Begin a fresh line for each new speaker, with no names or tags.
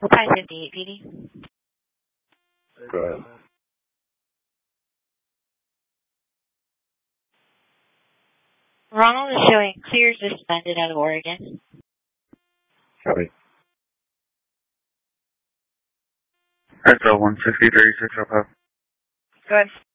558 PD.
Go ahead.
Ronald is showing clear suspended out of Oregon.
Copy.
Echo 163-605.
Go ahead.